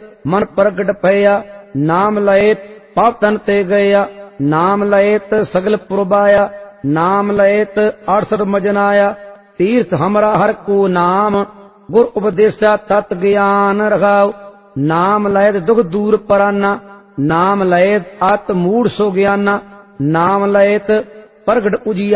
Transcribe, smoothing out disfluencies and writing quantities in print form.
मन प्रगट भया। नाम लयत पाप तन ते गया। नाम लयत सगल पुरबाया। नाम लयत 68 मजनाया। तीर्थ हमरा हर को नाम, गुर उपदेशा तत् ज्ञान रखाओ। नाम लयत दुख दूर पराना। नाम लयत आत्म मूढ़ सो ज्ञाना। नाम लयत प्रगट उजिया